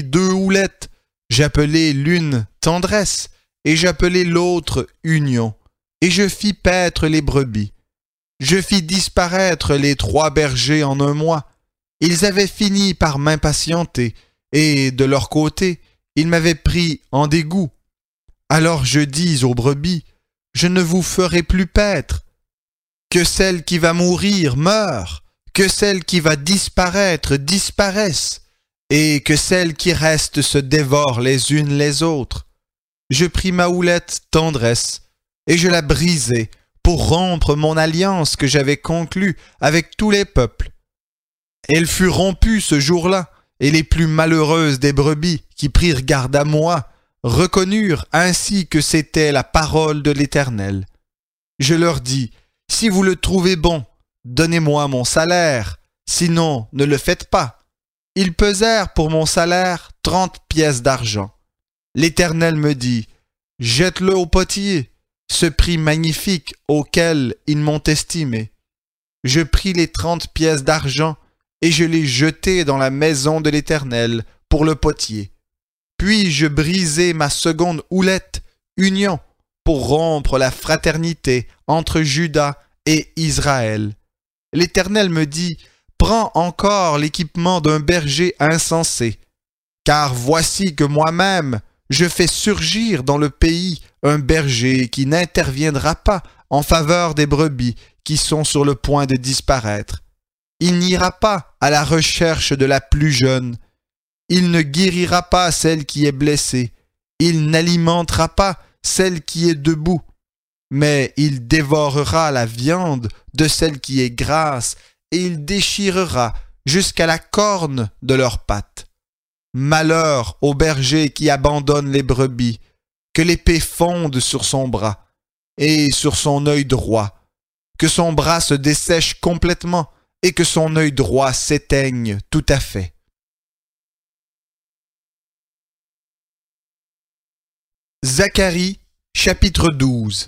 2 houlettes. J'appelai l'une tendresse, et j'appelai l'autre union, et je fis paître les brebis. Je fis disparaître les 3 bergers en un mois. Ils avaient fini par m'impatienter, et de leur côté, ils m'avaient pris en dégoût. Alors je dis aux brebis, je ne vous ferai plus paître. Que celle qui va mourir meure, que celle qui va disparaître disparaisse, et que celles qui restent se dévorent les unes les autres. Je pris ma houlette tendresse, et je la brisai pour rompre mon alliance que j'avais conclue avec tous les peuples. Elle fut rompue ce jour-là, et les plus malheureuses des brebis qui prirent garde à moi reconnurent ainsi que c'était la parole de l'Éternel. Je leur dis, si vous le trouvez bon, donnez-moi mon salaire, sinon ne le faites pas. Ils pesèrent pour mon salaire 30 pièces d'argent. L'Éternel me dit, jette-le au potier, ce prix magnifique auquel ils m'ont estimé. Je pris les 30 pièces d'argent et je les jetai dans la maison de l'Éternel pour le potier. Puis je brisai ma seconde houlette, union, pour rompre la fraternité entre Juda et Israël. L'Éternel me dit, prends encore l'équipement d'un berger insensé, car voici que moi-même je fais surgir dans le pays un berger qui n'interviendra pas en faveur des brebis qui sont sur le point de disparaître. Il n'ira pas à la recherche de la plus jeune. Il ne guérira pas celle qui est blessée. Il n'alimentera pas celle qui est debout. Mais il dévorera la viande de celle qui est grasse et il déchirera jusqu'à la corne de leurs pattes. Malheur au berger qui abandonne les brebis, que l'épée fonde sur son bras et sur son œil droit, que son bras se dessèche complètement et que son œil droit s'éteigne tout à fait. Zacharie, chapitre 12.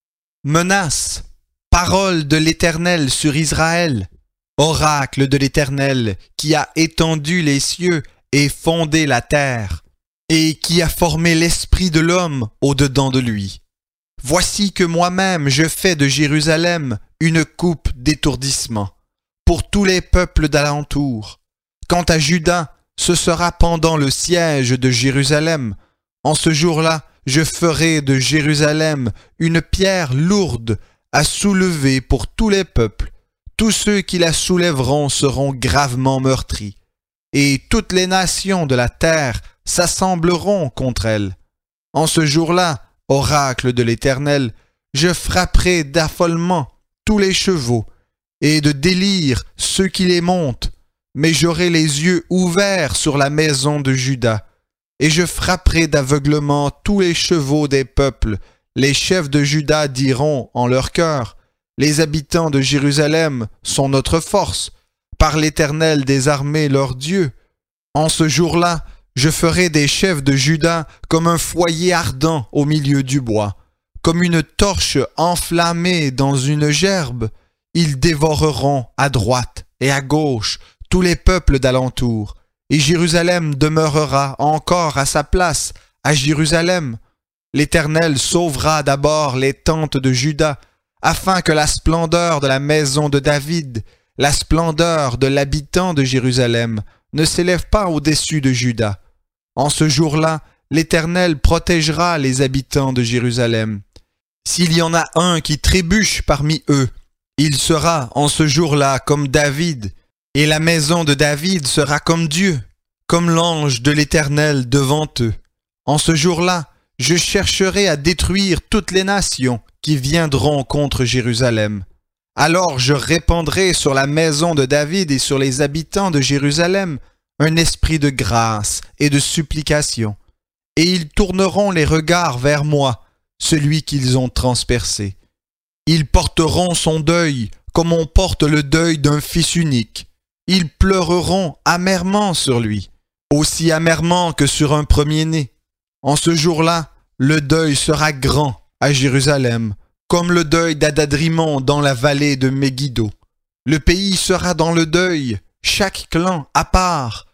Menace, parole de l'Éternel sur Israël, oracle de l'Éternel qui a étendu les cieux et fondé la terre, et qui a formé l'esprit de l'homme au-dedans de lui. Voici que moi-même je fais de Jérusalem une coupe d'étourdissement pour tous les peuples d'alentour. Quant à Juda, ce sera pendant le siège de Jérusalem. En ce jour-là, je ferai de Jérusalem une pierre lourde à soulever pour tous les peuples. Tous ceux qui la soulèveront seront gravement meurtris, et toutes les nations de la terre s'assembleront contre elle. En ce jour-là, oracle de l'Éternel, je frapperai d'affolement tous les chevaux, et de délire ceux qui les montent, mais j'aurai les yeux ouverts sur la maison de Juda, et je frapperai d'aveuglement tous les chevaux des peuples. Les chefs de Juda diront en leur cœur, les habitants de Jérusalem sont notre force, par l'Éternel des armées leur Dieu. En ce jour-là, je ferai des chefs de Juda comme un foyer ardent au milieu du bois, comme une torche enflammée dans une gerbe. Ils dévoreront à droite et à gauche tous les peuples d'alentour, et Jérusalem demeurera encore à sa place, à Jérusalem. L'Éternel sauvera d'abord les tentes de Juda, afin que la splendeur de la maison de David, la splendeur de l'habitant de Jérusalem, ne s'élève pas au-dessus de Juda. En ce jour-là, l'Éternel protégera les habitants de Jérusalem. S'il y en a un qui trébuche parmi eux, il sera en ce jour-là comme David, et la maison de David sera comme Dieu, comme l'ange de l'Éternel devant eux. En ce jour-là, je chercherai à détruire toutes les nations qui viendront contre Jérusalem. Alors je répandrai sur la maison de David et sur les habitants de Jérusalem un esprit de grâce et de supplication, et ils tourneront les regards vers moi, celui qu'ils ont transpercé. Ils porteront son deuil comme on porte le deuil d'un fils unique. Ils pleureront amèrement sur lui, aussi amèrement que sur un premier-né. En ce jour-là, le deuil sera grand à Jérusalem, comme le deuil d'Adadrimon dans la vallée de Megiddo. Le pays sera dans le deuil, chaque clan à part,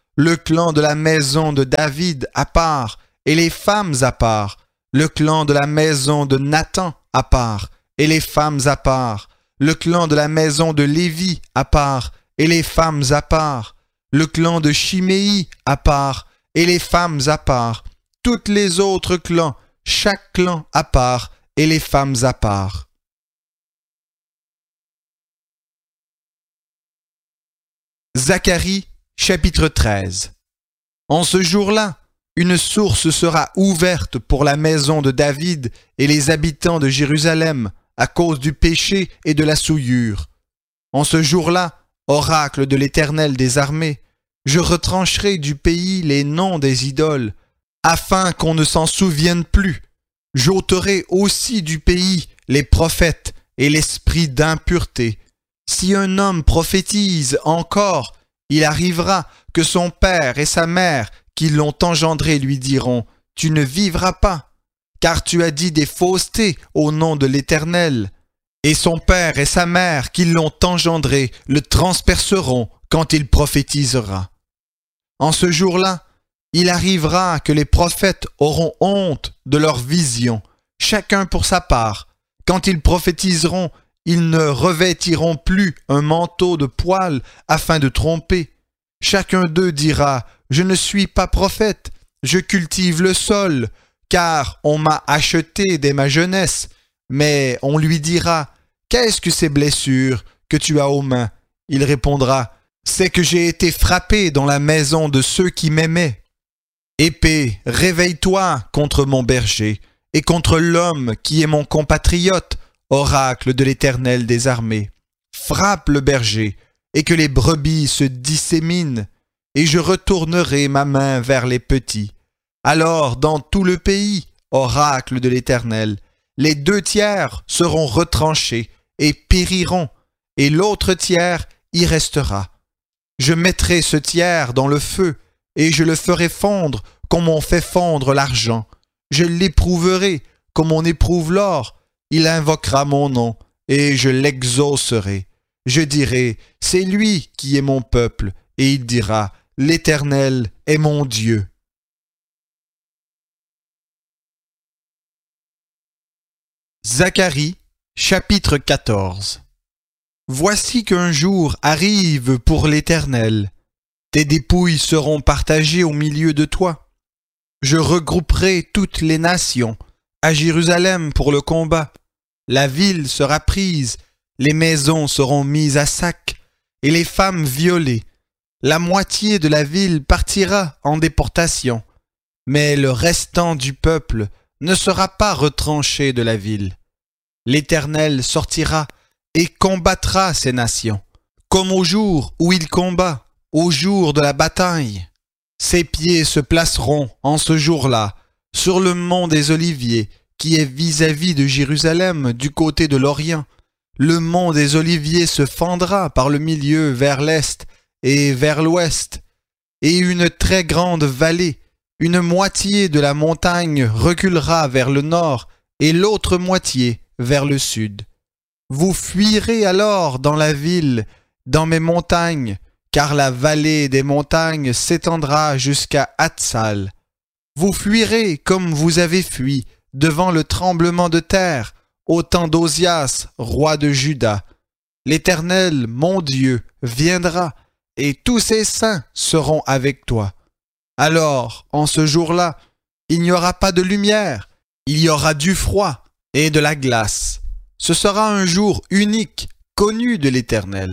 le clan de la maison de David à part, et les femmes à part, le clan de la maison de Nathan à part, et les femmes à part, le clan de la maison de Lévi à part, et les femmes à part, le clan de Chiméi à part, et les femmes à part, toutes les autres clans, chaque clan à part, et les femmes à part. Zacharie, chapitre 13. En ce jour-là, une source sera ouverte pour la maison de David et les habitants de Jérusalem à cause du péché et de la souillure. En ce jour-là, oracle de l'Éternel des armées, je retrancherai du pays les noms des idoles, afin qu'on ne s'en souvienne plus. J'ôterai aussi du pays les prophètes et l'esprit d'impureté. Si un homme prophétise encore, il arrivera que son père et sa mère qui l'ont engendré lui diront « Tu ne vivras pas, car tu as dit des faussetés au nom de l'Éternel. » Et son père et sa mère qui l'ont engendré le transperceront quand il prophétisera. En ce jour-là, il arrivera que les prophètes auront honte de leurs visions, chacun pour sa part. Quand ils prophétiseront, ils ne revêtiront plus un manteau de poil afin de tromper. Chacun d'eux dira « Je ne suis pas prophète, je cultive le sol, car on m'a acheté dès ma jeunesse. » Mais on lui dira « Qu'est-ce que ces blessures que tu as aux mains ?» Il répondra « C'est que j'ai été frappé dans la maison de ceux qui m'aimaient. » Épée, réveille-toi contre mon berger et contre l'homme qui est mon compatriote, oracle de l'Éternel des armées. Frappe le berger et que les brebis se disséminent, et je retournerai ma main vers les petits. Alors, dans tout le pays, oracle de l'Éternel, les 2/3 seront retranchés et périront, et l'autre tiers y restera. Je mettrai ce tiers dans le feu, et je le ferai fondre comme on fait fondre l'argent. Je l'éprouverai comme on éprouve l'or. Il invoquera mon nom, et je l'exaucerai. Je dirai, c'est lui qui est mon peuple, et il dira, l'Éternel est mon Dieu. Zacharie, chapitre 14. Voici qu'un jour arrive pour l'Éternel. Tes dépouilles seront partagées au milieu de toi. Je regrouperai toutes les nations à Jérusalem pour le combat. La ville sera prise, les maisons seront mises à sac, et les femmes violées. La moitié de la ville partira en déportation, mais le restant du peuple ne sera pas retranché de la ville. L'Éternel sortira et combattra ces nations, comme au jour où il combat, au jour de la bataille. Ses pieds se placeront en ce jour-là sur le mont des Oliviers, qui est vis-à-vis de Jérusalem du côté de l'Orient. Le mont des Oliviers se fendra par le milieu vers l'est et vers l'ouest, et une très grande vallée, une moitié de la montagne reculera vers le nord et l'autre moitié vers le sud. Vous fuirez alors dans la ville, dans mes montagnes, car la vallée des montagnes s'étendra jusqu'à Hatsal. Vous fuirez comme vous avez fui devant le tremblement de terre, au temps d'Osias, roi de Juda. L'Éternel, mon Dieu, viendra, et tous ses saints seront avec toi. Alors, en ce jour-là, il n'y aura pas de lumière, il y aura du froid et de la glace. Ce sera un jour unique, connu de l'Éternel,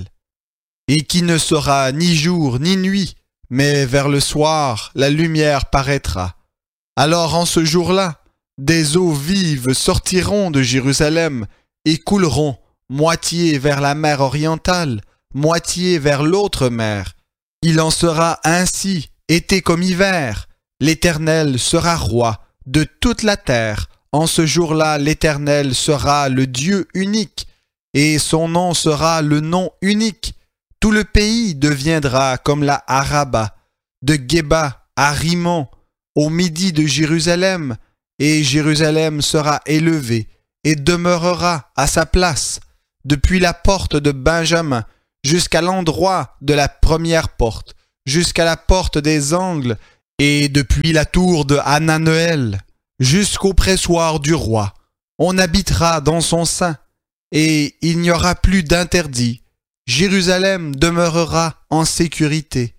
et qui ne sera ni jour ni nuit, mais vers le soir la lumière paraîtra. Alors en ce jour-là, des eaux vives sortiront de Jérusalem et couleront, moitié vers la mer orientale, moitié vers l'autre mer. Il en sera ainsi, été comme hiver. L'Éternel sera roi de toute la terre. En ce jour-là, l'Éternel sera le Dieu unique, et son nom sera le nom unique. Tout le pays deviendra comme la Araba, de Géba à Rimon, au midi de Jérusalem, et Jérusalem sera élevée et demeurera à sa place, depuis la porte de Benjamin jusqu'à l'endroit de la première porte, jusqu'à la porte des angles, et depuis la tour de Hananeel jusqu'au pressoir du roi. On habitera dans son sein, et il n'y aura plus d'interdit. Jérusalem demeurera en sécurité.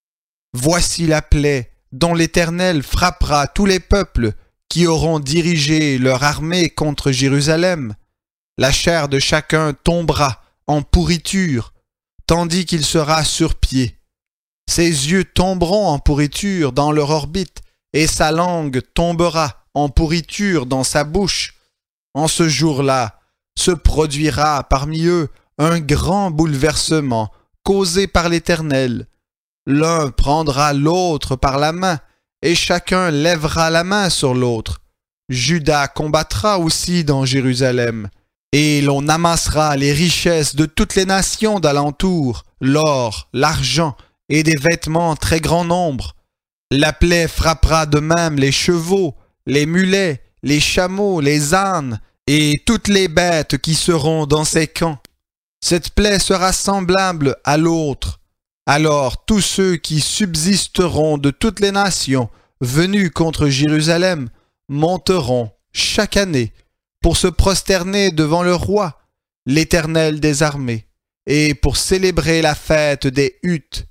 Voici la plaie dont l'Éternel frappera tous les peuples qui auront dirigé leur armée contre Jérusalem. La chair de chacun tombera en pourriture, tandis qu'il sera sur pied. Ses yeux tomberont en pourriture dans leur orbite, et sa langue tombera en pourriture dans sa bouche. En ce jour-là, se produira parmi eux un grand bouleversement causé par l'Éternel. L'un prendra l'autre par la main, et chacun lèvera la main sur l'autre. Juda combattra aussi dans Jérusalem, et l'on amassera les richesses de toutes les nations d'alentour, l'or, l'argent et des vêtements très grand nombre. La plaie frappera de même les chevaux, les mulets, les chameaux, les ânes, et toutes les bêtes qui seront dans ces camps. Cette plaie sera semblable à l'autre. Alors tous ceux qui subsisteront de toutes les nations venus contre Jérusalem monteront chaque année pour se prosterner devant le roi, l'Éternel des armées, et pour célébrer la fête des huttes.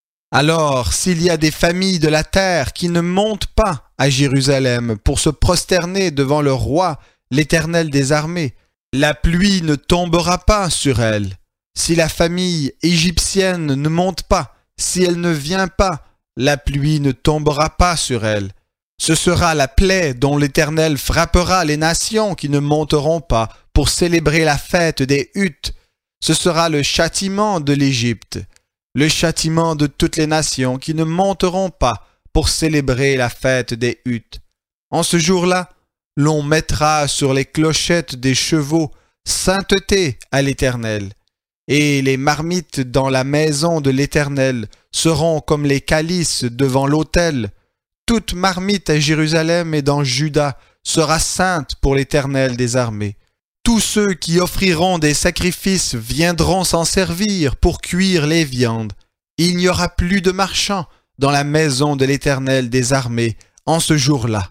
Alors, s'il y a des familles de la terre qui ne montent pas à Jérusalem pour se prosterner devant le roi, l'Éternel des armées, la pluie ne tombera pas sur elles. Si la famille égyptienne ne monte pas, si elle ne vient pas, la pluie ne tombera pas sur elle. Ce sera la plaie dont l'Éternel frappera les nations qui ne monteront pas pour célébrer la fête des huttes. Ce sera le châtiment de l'Égypte, le châtiment de toutes les nations qui ne monteront pas pour célébrer la fête des huttes. En ce jour-là, l'on mettra sur les clochettes des chevaux sainteté à l'Éternel. Et les marmites dans la maison de l'Éternel seront comme les calices devant l'autel. Toute marmite à Jérusalem et dans Juda sera sainte pour l'Éternel des armées. Tous ceux qui offriront des sacrifices viendront s'en servir pour cuire les viandes. Il n'y aura plus de marchands dans la maison de l'Éternel des armées en ce jour-là.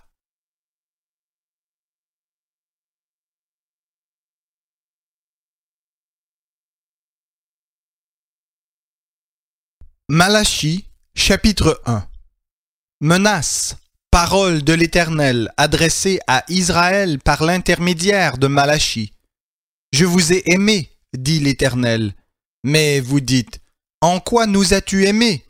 Malachie, chapitre 1. Menace, parole de l'Éternel adressée à Israël par l'intermédiaire de Malachie. Je vous ai aimé, dit l'Éternel, mais vous dites, en quoi nous as-tu aimés?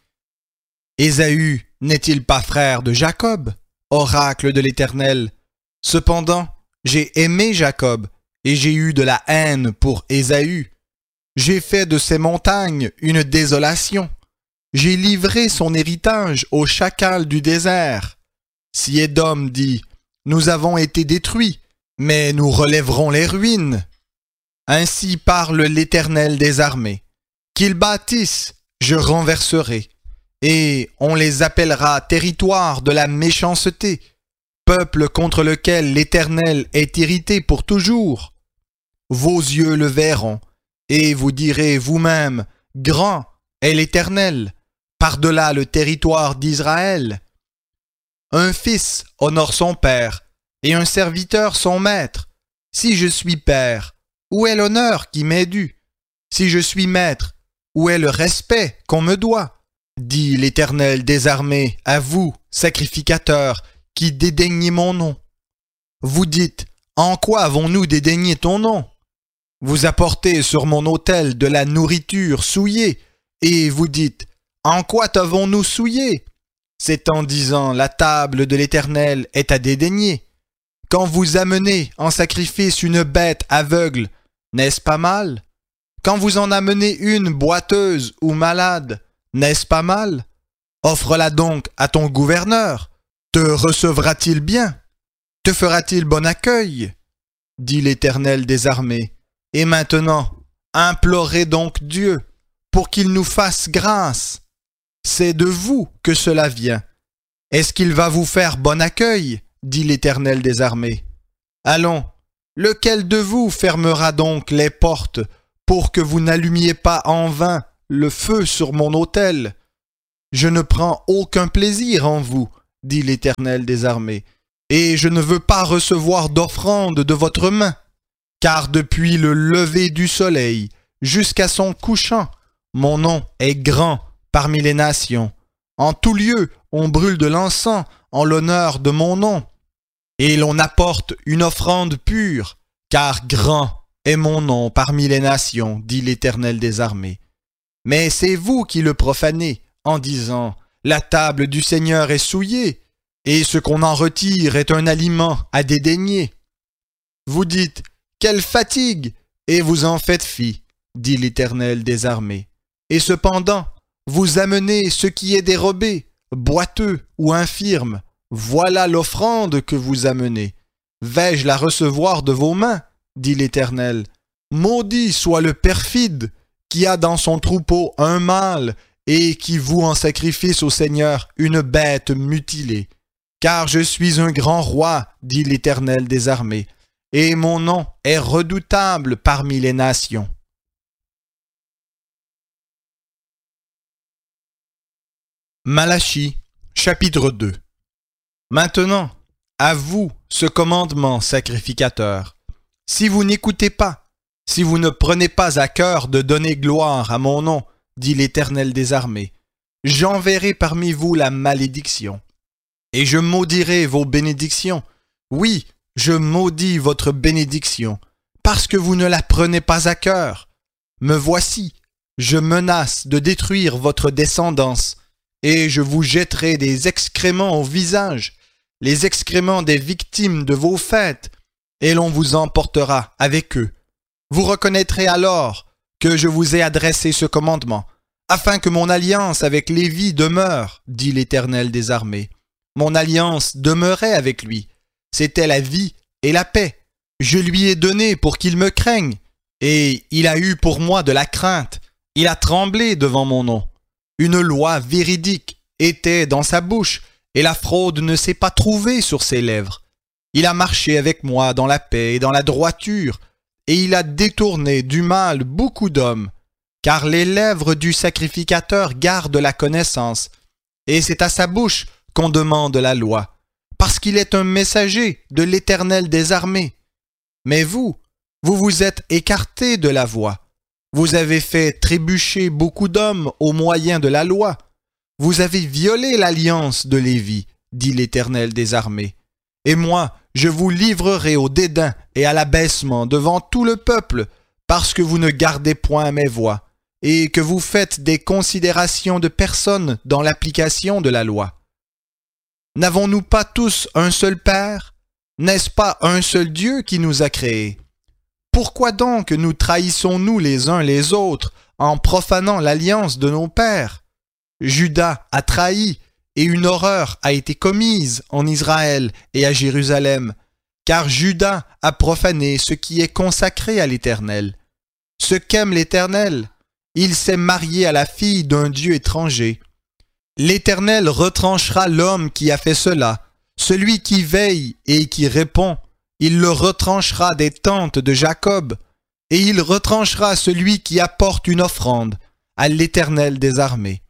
Ésaü n'est-il pas frère de Jacob, oracle de l'Éternel? Cependant, j'ai aimé Jacob, et j'ai eu de la haine pour Ésaü. J'ai fait de ces montagnes une désolation. J'ai livré son héritage aux chacals du désert. Si Édom dit, nous avons été détruits, mais nous relèverons les ruines. Ainsi parle l'Éternel des armées. Qu'ils bâtissent, je renverserai, et on les appellera territoire de la méchanceté, peuple contre lequel l'Éternel est irrité pour toujours. Vos yeux le verront, et vous direz vous-même, grand est l'Éternel, par-delà le territoire d'Israël. Un fils honore son père, et un serviteur son maître. Si je suis père, où est l'honneur qui m'est dû? Si je suis maître, où est le respect qu'on me doit? Dit l'Éternel des armées à vous, sacrificateurs, qui dédaignez mon nom. Vous dites, en quoi avons-nous dédaigné ton nom? Vous apportez sur mon autel de la nourriture souillée, et vous dites, en quoi t'avons-nous souillé? C'est en disant, la table de l'Éternel est à dédaigner. Quand vous amenez en sacrifice une bête aveugle, n'est-ce pas mal? Quand vous en amenez une boiteuse ou malade, n'est-ce pas mal? Offre-la donc à ton gouverneur. Te recevra-t-il bien? Te fera-t-il bon accueil? Dit l'Éternel des armées. Et maintenant, implorez donc Dieu pour qu'il nous fasse grâce. C'est de vous que cela vient. Est-ce qu'il va vous faire bon accueil? Dit l'Éternel des armées. Allons, lequel de vous fermera donc les portes pour que vous n'allumiez pas en vain le feu sur mon autel? je ne prends aucun plaisir en vous, dit l'Éternel des armées, et je ne veux pas recevoir d'offrande de votre main, car depuis le lever du soleil jusqu'à son couchant, mon nom est grand parmi les nations. En tout lieu, on brûle de l'encens en l'honneur de mon nom, et l'on apporte une offrande pure, car grand est mon nom parmi les nations, dit l'Éternel des armées. Mais c'est vous qui le profanez, en disant « La table du Seigneur est souillée, et ce qu'on en retire est un aliment à dédaigner. » Vous dites « Quelle fatigue !» et vous en faites fi, dit l'Éternel des armées. Et cependant, vous amenez ce qui est dérobé, boiteux ou infirme. Voilà l'offrande que vous amenez. Vais-je la recevoir de vos mains, dit l'Éternel. Maudit soit le perfide qui a dans son troupeau un mâle et qui voue en sacrifice au Seigneur une bête mutilée. Car je suis un grand roi, dit l'Éternel des armées, et mon nom est redoutable parmi les nations. Malachie, chapitre 2. Maintenant, à vous ce commandement sacrificateur. Si vous n'écoutez pas, si vous ne prenez pas à cœur de donner gloire à mon nom, dit l'Éternel des armées, j'enverrai parmi vous la malédiction, et je maudirai vos bénédictions. Oui, je maudis votre bénédiction, parce que vous ne la prenez pas à cœur. Me voici, je menace de détruire votre descendance, et je vous jetterai des excréments au visage, les excréments des victimes de vos fêtes, et l'on vous emportera avec eux. Vous reconnaîtrez alors que je vous ai adressé ce commandement, afin que mon alliance avec Lévi demeure, dit l'Éternel des armées. Mon alliance demeurait avec lui. C'était la vie et la paix. Je lui ai donné pour qu'il me craigne, et il a eu pour moi de la crainte. Il a tremblé devant mon nom. Une loi véridique était dans sa bouche, et la fraude ne s'est pas trouvée sur ses lèvres. Il a marché avec moi dans la paix et dans la droiture, et il a détourné du mal beaucoup d'hommes, car les lèvres du sacrificateur gardent la connaissance, et c'est à sa bouche qu'on demande la loi, parce qu'il est un messager de l'Éternel des armées. Mais vous vous êtes écartés de la voie. Vous avez fait trébucher beaucoup d'hommes au moyen de la loi. Vous avez violé l'alliance de Lévi, dit l'Éternel des armées. Et moi, je vous livrerai au dédain et à l'abaissement devant tout le peuple, parce que vous ne gardez point mes voies, et que vous faites des considérations de personnes dans l'application de la loi. N'avons-nous pas tous un seul Père? N'est-ce pas un seul Dieu qui nous a créés? Pourquoi donc nous trahissons-nous les uns les autres en profanant l'alliance de nos pères? Juda a trahi, et une horreur a été commise en Israël et à Jérusalem, car Juda a profané ce qui est consacré à l'Éternel. Ce qu'aime l'Éternel, il s'est marié à la fille d'un Dieu étranger. L'Éternel retranchera l'homme qui a fait cela, celui qui veille et qui répond, il le retranchera des tentes de Jacob, et il retranchera celui qui apporte une offrande à l'Éternel des armées.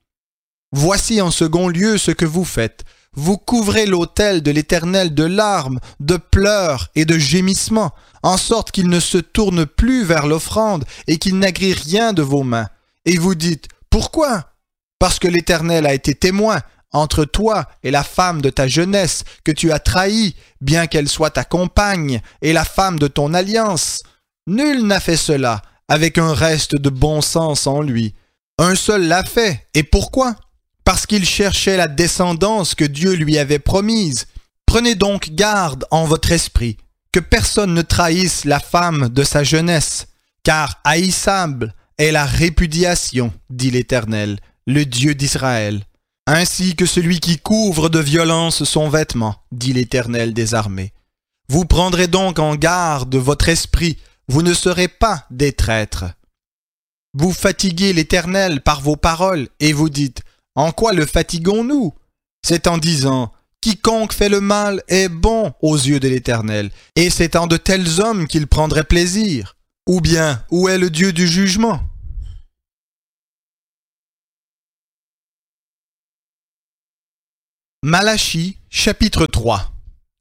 Voici en second lieu ce que vous faites. Vous couvrez l'autel de l'Éternel de larmes, de pleurs et de gémissements, en sorte qu'il ne se tourne plus vers l'offrande et qu'il n'agrée rien de vos mains. Et vous dites, pourquoi? Parce que l'Éternel a été témoin entre toi et la femme de ta jeunesse que tu as trahie, bien qu'elle soit ta compagne et la femme de ton alliance. Nul n'a fait cela avec un reste de bon sens en lui. Un seul l'a fait. Et pourquoi? Parce qu'il cherchait la descendance que Dieu lui avait promise. Prenez donc garde en votre esprit, que personne ne trahisse la femme de sa jeunesse, car haïssable est la répudiation, dit l'Éternel, le Dieu d'Israël, ainsi que celui qui couvre de violence son vêtement, dit l'Éternel des armées. Vous prendrez donc en garde votre esprit, vous ne serez pas des traîtres. Vous fatiguez l'Éternel par vos paroles, et vous dites, en quoi le fatiguons-nous? C'est en disant, quiconque fait le mal est bon aux yeux de l'Éternel, et c'est en de tels hommes qu'il prendrait plaisir. Ou bien, où est le Dieu du jugement? Malachie, chapitre 3.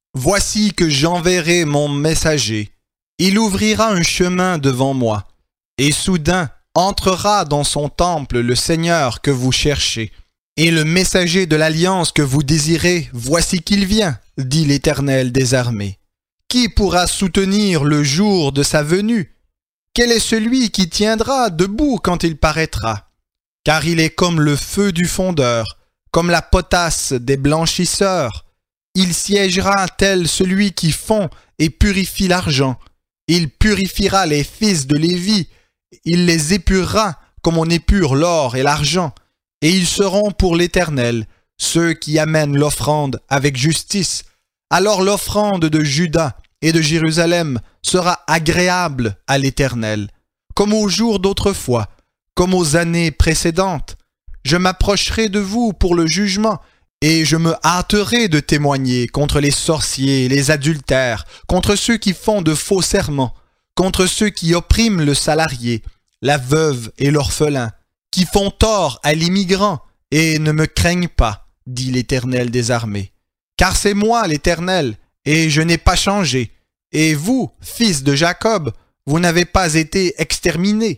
Voici que j'enverrai mon messager. Il ouvrira un chemin devant moi. Et soudain entrera dans son temple le Seigneur que vous cherchez. Et le messager de l'alliance que vous désirez, voici qu'il vient, dit l'Éternel des armées. Qui pourra soutenir le jour de sa venue? Quel est celui qui tiendra debout quand il paraîtra? Car il est comme le feu du fondeur, comme la potasse des blanchisseurs. Il siégera tel celui qui fond et purifie l'argent. Il purifiera les fils de Lévi. Il les épurera comme on épure l'or et l'argent. Et ils seront pour l'Éternel, ceux qui amènent l'offrande avec justice. Alors l'offrande de Juda et de Jérusalem sera agréable à l'Éternel, comme aux jours d'autrefois, comme aux années précédentes. Je m'approcherai de vous pour le jugement, et je me hâterai de témoigner contre les sorciers, les adultères, contre ceux qui font de faux serments, contre ceux qui oppriment le salarié, la veuve et l'orphelin, qui font tort à l'immigrant et ne me craignent pas, dit l'Éternel des armées. Car c'est moi l'Éternel, et je n'ai pas changé, et vous, fils de Jacob, vous n'avez pas été exterminés.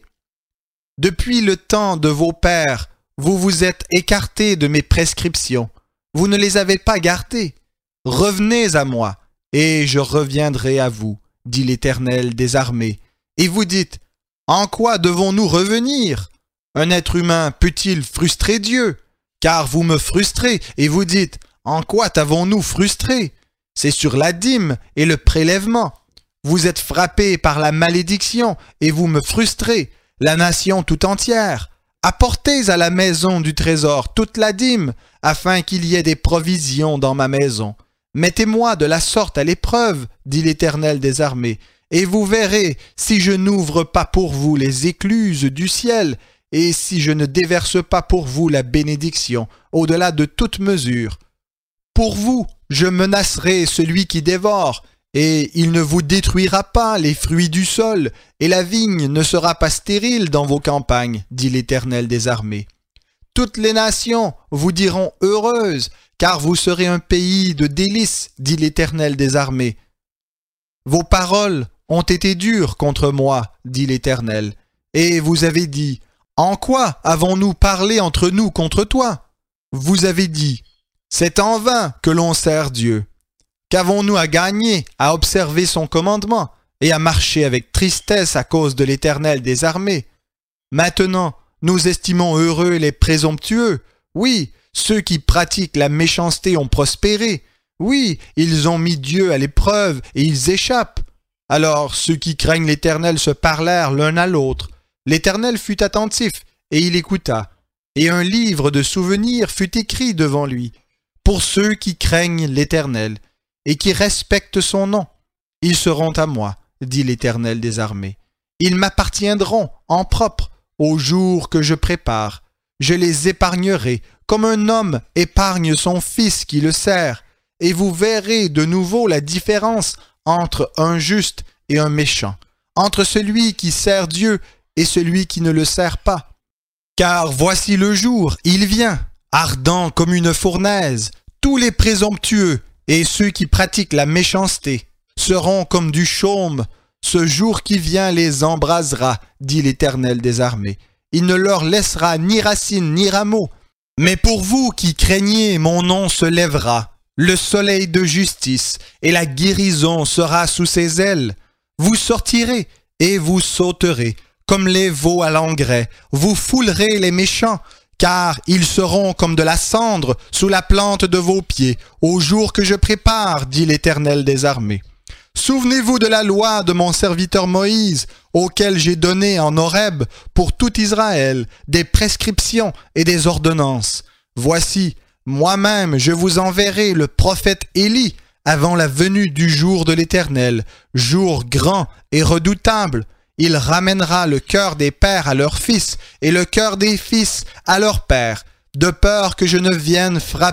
Depuis le temps de vos pères, vous vous êtes écartés de mes prescriptions. Vous ne les avez pas gardées. Revenez à moi, et je reviendrai à vous, dit l'Éternel des armées. Et vous dites, en quoi devons-nous revenir? Un être humain peut-il frustrer Dieu? Car vous me frustrez, et vous dites, en quoi t'avons-nous frustré? C'est sur la dîme et le prélèvement. Vous êtes frappés par la malédiction, et vous me frustrez, la nation tout entière. Apportez à la maison du trésor toute la dîme, afin qu'il y ait des provisions dans ma maison. Mettez-moi de la sorte à l'épreuve, dit l'Éternel des armées, et vous verrez si je n'ouvre pas pour vous les écluses du ciel, et si je ne déverse pas pour vous la bénédiction, au-delà de toute mesure. Pour vous, je menacerai celui qui dévore, et il ne vous détruira pas les fruits du sol, et la vigne ne sera pas stérile dans vos campagnes, dit l'Éternel des armées. Toutes les nations vous diront heureuses, car vous serez un pays de délices, dit l'Éternel des armées. Vos paroles ont été dures contre moi, dit l'Éternel, et vous avez dit, en quoi avons-nous parlé entre nous contre toi? Vous avez dit, c'est en vain que l'on sert Dieu. Qu'avons-nous à gagner à observer son commandement et à marcher avec tristesse à cause de l'Éternel des armées? Maintenant, nous estimons heureux les présomptueux. Oui, ceux qui pratiquent la méchanceté ont prospéré. Oui, ils ont mis Dieu à l'épreuve et ils échappent. Alors ceux qui craignent l'Éternel se parlèrent l'un à l'autre. L'Éternel fut attentif et il écouta. Et un livre de souvenirs fut écrit devant lui. Pour ceux qui craignent l'Éternel et qui respectent son nom, ils seront à moi, dit l'Éternel des armées. Ils m'appartiendront en propre au jour que je prépare. Je les épargnerai comme un homme épargne son fils qui le sert, et vous verrez de nouveau la différence entre un juste et un méchant, entre celui qui sert Dieu et celui qui ne le sert pas. Car voici le jour, il vient, ardent comme une fournaise. Tous les présomptueux et ceux qui pratiquent la méchanceté seront comme du chaume. Ce jour qui vient les embrasera, dit l'Éternel des armées. Il ne leur laissera ni racine ni rameau. Mais pour vous qui craignez, mon nom se lèvera. Le soleil de justice et la guérison sera sous ses ailes. Vous sortirez et vous sauterez, comme les veaux à l'engrais. Vous foulerez les méchants, car ils seront comme de la cendre sous la plante de vos pieds, au jour que je prépare, dit l'Éternel des armées. Souvenez-vous de la loi de mon serviteur Moïse, auquel j'ai donné en Horeb pour tout Israël des prescriptions et des ordonnances. Voici, moi-même je vous enverrai le prophète Élie avant la venue du jour de l'Éternel, jour grand et redoutable. Il ramènera le cœur des pères à leurs fils et le cœur des fils à leurs pères, de peur que je ne vienne frapper